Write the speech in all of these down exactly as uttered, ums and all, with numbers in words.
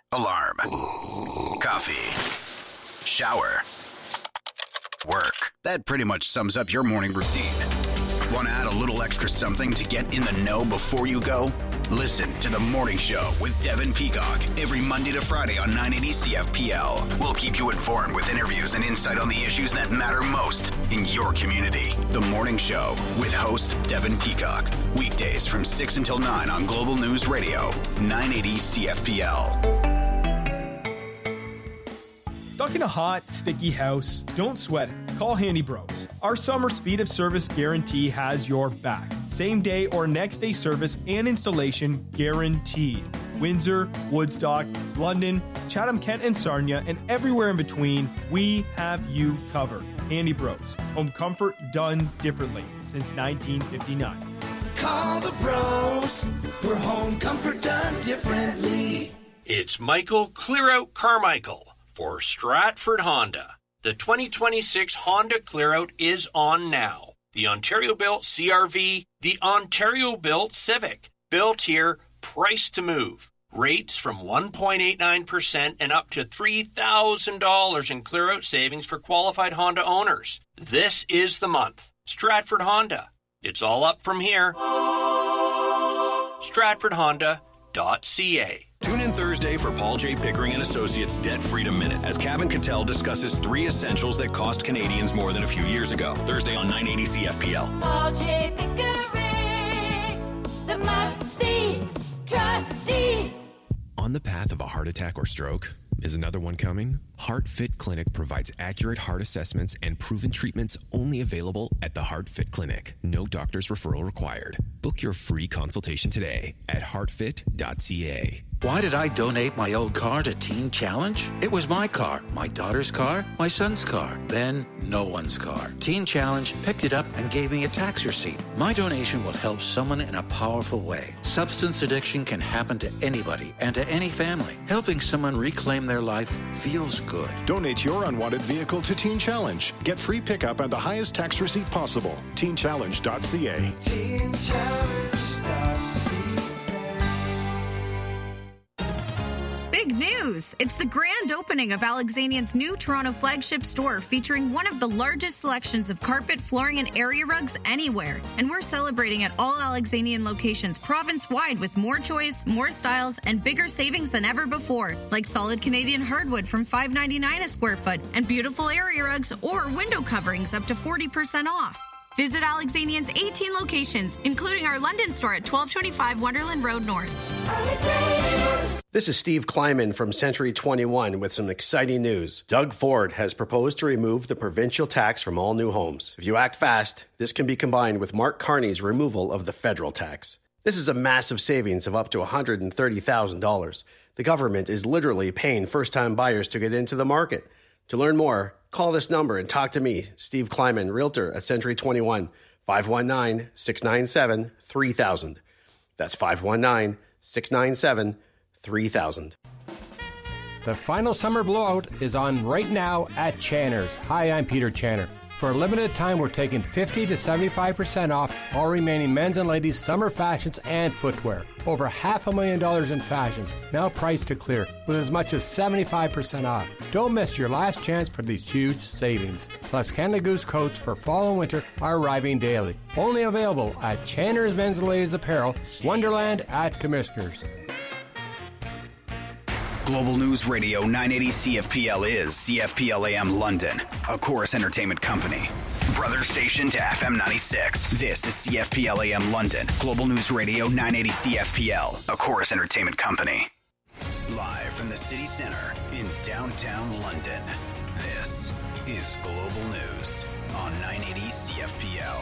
Alarm. Coffee. Shower. Work. That pretty much sums up your morning routine. Want to add a little extra something to get in the know before you go? Listen to The Morning Show with Devin Peacock every Monday to Friday on nine eighty C F P L. We'll keep you informed with interviews and insight on the issues that matter most in your community. The Morning Show with host Devin Peacock. Weekdays from six until nine on Global News Radio, nine eighty C F P L. Stuck in a hot, sticky house? Don't sweat it. Call Handy Bros. Our summer speed of service guarantee has your back. Same day or next day service and installation guaranteed. Windsor, Woodstock, London, Chatham-Kent and Sarnia, and everywhere in between, we have you covered. Handy Bros. Home comfort done differently since nineteen fifty-nine. Call the bros for home comfort done differently. It's Michael Clearout Carmichael for Stratford Honda. The twenty twenty-six Honda Clearout is on now. The Ontario-built C R V, the Ontario-built Civic. Built here, priced to move. Rates from one point eight nine percent and up to three thousand dollars in clearout savings for qualified Honda owners. This is the month. Stratford Honda. It's all up from here. stratford honda dot c a. Tune in Thursday for Paul J. Pickering and Associates Debt Freedom Minute as Kevin Cattell discusses three essentials that cost Canadians more than a few years ago. Thursday on nine eighty C F P L. Paul J. Pickering, the must-see trustee. On the path of a heart attack or stroke? Is another one coming? HeartFit Clinic provides accurate heart assessments and proven treatments only available at the HeartFit Clinic. No doctor's referral required. Book your free consultation today at heart fit dot c a. Why did I donate my old car to Teen Challenge? It was my car, my daughter's car, my son's car, then no one's car. Teen Challenge picked it up and gave me a tax receipt. My donation will help someone in a powerful way. Substance addiction can happen to anybody and to any family. Helping someone reclaim their life feels good. Donate your unwanted vehicle to Teen Challenge. Get free pickup and the highest tax receipt possible. teen challenge dot c a. teen challenge dot c a. Big news! It's the grand opening of Alexanian's new Toronto flagship store featuring one of the largest selections of carpet, flooring, and area rugs anywhere. And we're celebrating at all Alexanian locations province-wide with more choice, more styles, and bigger savings than ever before, like solid Canadian hardwood from five ninety-nine a square foot and beautiful area rugs or window coverings up to forty percent off. Visit Alexanian's eighteen locations, including our London store at twelve twenty-five Wonderland Road North. This is Steve Kleiman from Century twenty-one with some exciting news. Doug Ford has proposed to remove the provincial tax from all new homes. If you act fast, this can be combined with Mark Carney's removal of the federal tax. This is a massive savings of up to one hundred thirty thousand dollars. The government is literally paying first-time buyers to get into the market. To learn more, call this number and talk to me, Steve Kleiman, Realtor at Century twenty-one, five one nine, six nine seven, three thousand. That's five one nine, six nine seven, three thousand. The final summer blowout is on right now at Channer's. Hi, I'm Peter Channer. For a limited time, we're taking fifty to seventy-five percent off all remaining men's and ladies' summer fashions and footwear. Over half a million dollars in fashions, now priced to clear, with as much as seventy-five percent off. Don't miss your last chance for these huge savings. Plus, Canada Goose coats for fall and winter are arriving daily. Only available at Channer's Men's and Ladies Apparel, Wonderland at Commissioners. Global News Radio nine eighty C F P L is C F P L A M London, a Chorus Entertainment company. Brother station to F M ninety-six. This is C F P L A M London. Global News Radio nine eighty C F P L, a Chorus Entertainment company. Live from the city center in downtown London, this is Global News on nine eighty C F P L.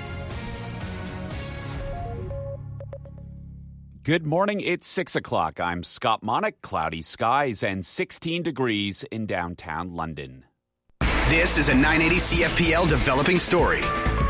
Good morning, it's six o'clock. I'm Scott Monick. Cloudy skies and sixteen degrees in downtown London. This is a nine eighty C F P L developing story.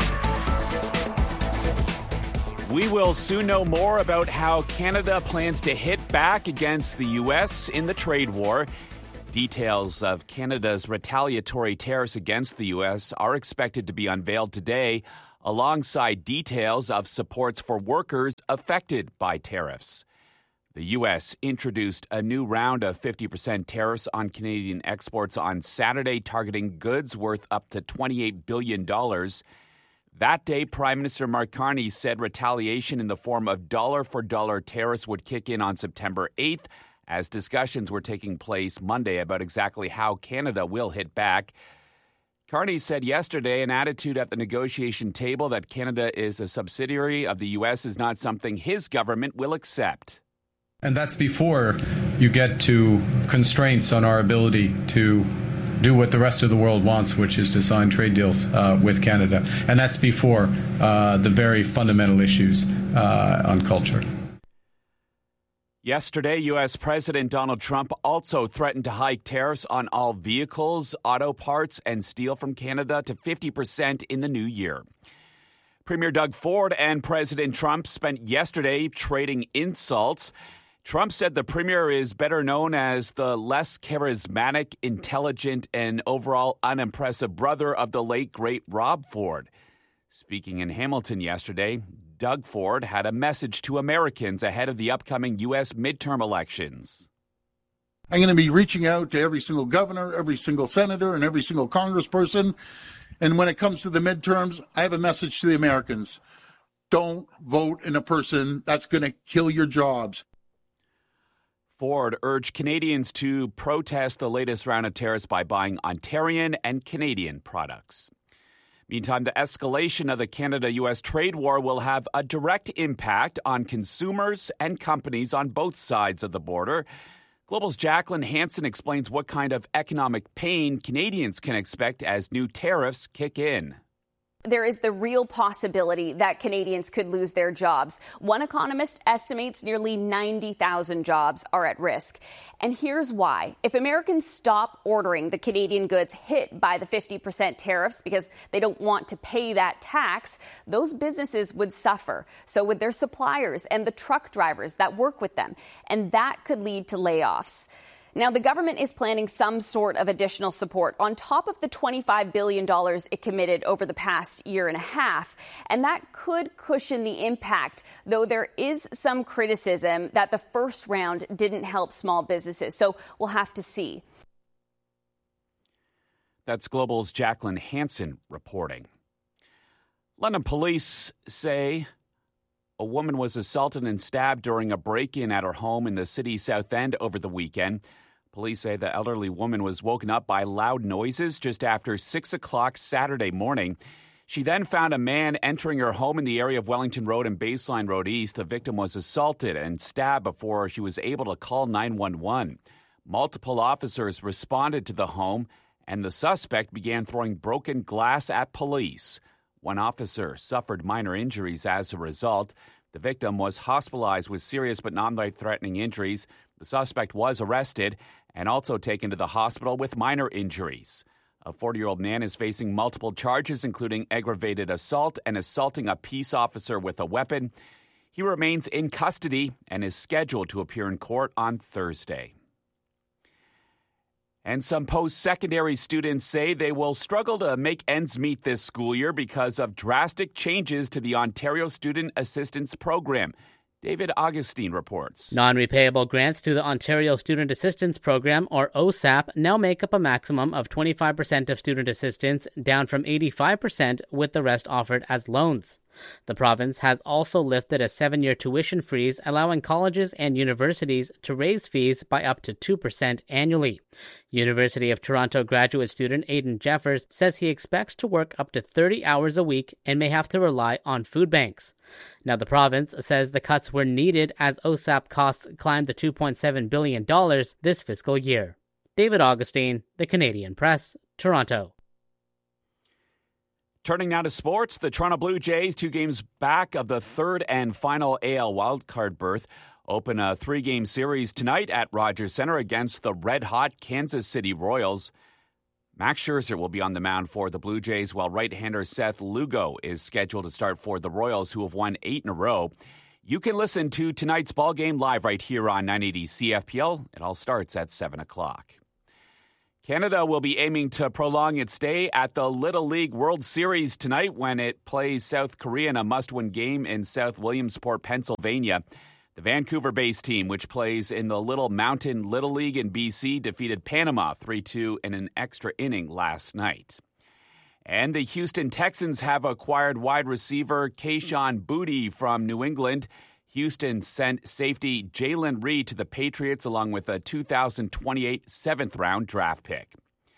We will soon know more about how Canada plans to hit back against the U S in the trade war. Details of Canada's retaliatory tariffs against the U S are expected to be unveiled today, alongside details of supports for workers affected by tariffs. The U S introduced a new round of fifty percent tariffs on Canadian exports on Saturday, targeting goods worth up to twenty-eight billion dollars. That day, Prime Minister Mark Carney said retaliation in the form of dollar-for-dollar tariffs would kick in on September eighth, as discussions were taking place Monday about exactly how Canada will hit back. Carney said yesterday an attitude at the negotiation table that Canada is a subsidiary of the U S is not something his government will accept. And that's before you get to constraints on our ability to do what the rest of the world wants, which is to sign trade deals uh, with Canada. And that's before uh, the very fundamental issues uh, on culture. Yesterday, U S. President Donald Trump also threatened to hike tariffs on all vehicles, auto parts, and steel from Canada to fifty percent in the new year. Premier Doug Ford and President Trump spent yesterday trading insults. Trump said the premier is better known as the less charismatic, intelligent, and overall unimpressive brother of the late, great Rob Ford. Speaking in Hamilton yesterday, Doug Ford had a message to Americans ahead of the upcoming U S midterm elections. I'm going to be reaching out to every single governor, every single senator, and every single congressperson. And when it comes to the midterms, I have a message to the Americans. Don't vote in a person that's going to kill your jobs. Ford urged Canadians to protest the latest round of tariffs by buying Ontarian and Canadian products. Meantime, the escalation of the Canada-U S trade war will have a direct impact on consumers and companies on both sides of the border. Global's Jacqueline Hansen explains what kind of economic pain Canadians can expect as new tariffs kick in. There is the real possibility that Canadians could lose their jobs. One economist estimates nearly ninety thousand jobs are at risk. And here's why. If Americans stop ordering the Canadian goods hit by the fifty percent tariffs because they don't want to pay that tax, those businesses would suffer. So would their suppliers and the truck drivers that work with them. And that could lead to layoffs. Now, the government is planning some sort of additional support on top of the twenty-five billion dollars it committed over the past year and a half. And that could cushion the impact, though there is some criticism that the first round didn't help small businesses. So we'll have to see. That's Global's Jacqueline Hansen reporting. London police say a woman was assaulted and stabbed during a break-in at her home in the city's South End over the weekend. Police say the elderly woman was woken up by loud noises just after six o'clock Saturday morning. She then found a man entering her home in the area of Wellington Road and Baseline Road East. The victim was assaulted and stabbed before she was able to call nine one one. Multiple officers responded to the home, and the suspect began throwing broken glass at police. One officer suffered minor injuries as a result. The victim was hospitalized with serious but non-life-threatening injuries. The suspect was arrested and also taken to the hospital with minor injuries. A forty-year-old man is facing multiple charges, including aggravated assault and assaulting a peace officer with a weapon. He remains in custody and is scheduled to appear in court on Thursday. And some post-secondary students say they will struggle to make ends meet this school year because of drastic changes to the Ontario Student Assistance Program. David Augustine reports. Non-repayable grants through the Ontario Student Assistance Program, or O S A P, now make up a maximum of twenty-five percent of student assistance, down from eighty-five percent, with the rest offered as loans. The province has also lifted a seven-year tuition freeze, allowing colleges and universities to raise fees by up to two percent annually. University of Toronto graduate student Aidan Jeffers says he expects to work up to thirty hours a week and may have to rely on food banks. Now, the province says the cuts were needed as O S A P costs climbed to two point seven billion dollars this fiscal year. David Augustine, The Canadian Press, Toronto. Turning now to sports, the Toronto Blue Jays, two games back of the third and final A L wildcard berth, open a three-game series tonight at Rogers Centre against the red-hot Kansas City Royals. Max Scherzer will be on the mound for the Blue Jays, while right-hander Seth Lugo is scheduled to start for the Royals, who have won eight in a row. You can listen to tonight's ballgame live right here on nine eighty C F P L. It all starts at seven o'clock. Canada will be aiming to prolong its stay at the Little League World Series tonight when it plays South Korea in a must-win game in South Williamsport, Pennsylvania. The Vancouver-based team, which plays in the Little Mountain Little League in B C, defeated Panama three two in an extra inning last night. And the Houston Texans have acquired wide receiver Kayshon Boutte from New England. Houston sent safety Jalen Reed to the Patriots along with a two thousand twenty-eight seventh-round draft pick.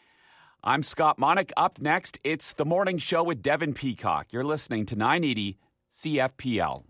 I'm Scott Monick. Up next, it's The Morning Show with Devin Peacock. You're listening to nine eighty C F P L.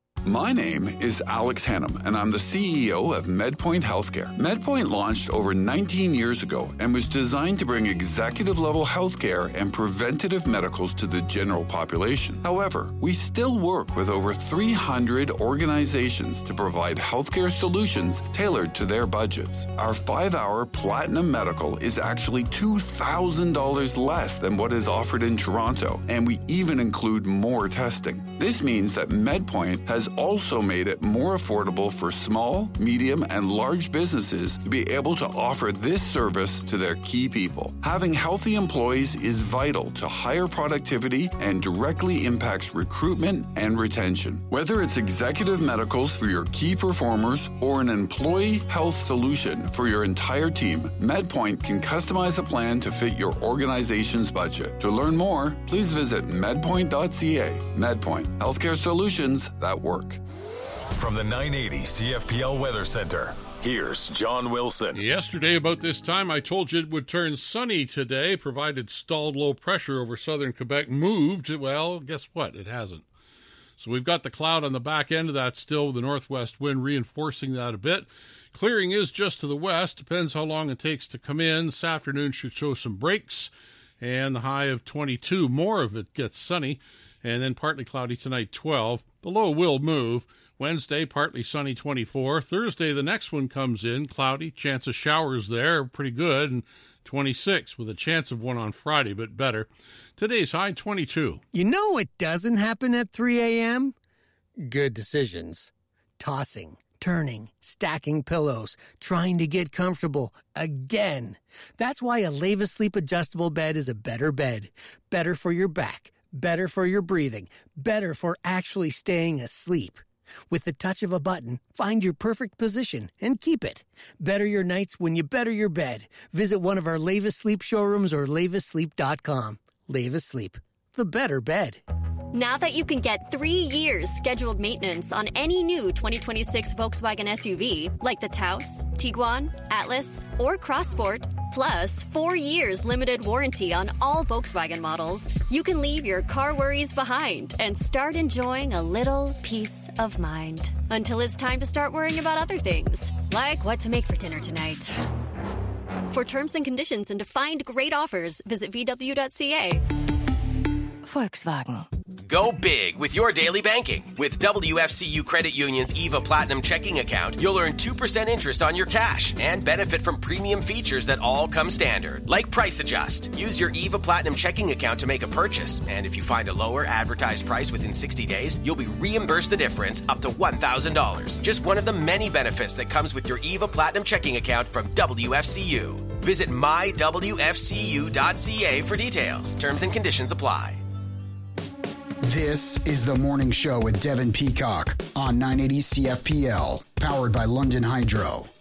My name is Alex Hannum, and I'm the C E O of MedPoint Healthcare. MedPoint launched over nineteen years ago and was designed to bring executive-level healthcare and preventative medicals to the general population. However, we still work with over three hundred organizations to provide healthcare solutions tailored to their budgets. Our five-hour Platinum Medical is actually two thousand dollars less than what is offered in Toronto, and we even include more testing. This means that MedPoint has also made it more affordable for small, medium, and large businesses to be able to offer this service to their key people. Having healthy employees is vital to higher productivity and directly impacts recruitment and retention. Whether it's executive medicals for your key performers or an employee health solution for your entire team, MedPoint can customize a plan to fit your organization's budget. To learn more, please visit medpoint dot c a. MedPoint, healthcare solutions that work. From the nine eighty C F P L Weather Center, here's John Wilson. Yesterday, about this time, I told you it would turn sunny today, provided stalled low pressure over southern Quebec moved. Well, guess what? It hasn't. So we've got the cloud on the back end of that still, the northwest wind reinforcing that a bit. Clearing is just to the west. Depends how long it takes to come in. This afternoon should show some breaks, and the high of twenty-two. More of it gets sunny, and then partly cloudy tonight, twelve. The low will move. Wednesday, partly sunny, twenty-four. Thursday, the next one comes in, cloudy. Chance of showers there, pretty good, and twenty-six, with a chance of one on Friday, but better. Today's high, twenty-two. You know what doesn't happen at three a.m.? Good decisions. Tossing, turning, stacking pillows, trying to get comfortable again. That's why a Leva Sleep adjustable bed is a better bed. Better for your back. Better for your breathing, better for actually staying asleep. With the touch of a button, find your perfect position and keep it. Better your nights when you better your bed. Visit one of our Leva Sleep showrooms or leva sleep dot com. Leva Sleep, the better bed. Now that you can get three years scheduled maintenance on any new twenty twenty-six Volkswagen S U V, like the Taos, Tiguan, Atlas, or Crossport, plus four years limited warranty on all Volkswagen models, you can leave your car worries behind and start enjoying a little peace of mind. Until it's time to start worrying about other things, like what to make for dinner tonight. For terms and conditions and to find great offers, visit v w dot c a. Volkswagen. Go big with your daily banking. With W F C U Credit Union's EVA Platinum checking account, you'll earn two percent interest on your cash and benefit from premium features that all come standard, like Price Adjust. Use your EVA Platinum checking account to make a purchase, and if you find a lower advertised price within sixty days, you'll be reimbursed the difference up to one thousand dollars. Just one of the many benefits that comes with your EVA Platinum checking account from W F C U. Visit my w f c u dot c a for details. Terms and conditions apply. This is The Morning Show with Devin Peacock on nine eighty C F P L, powered by London Hydro.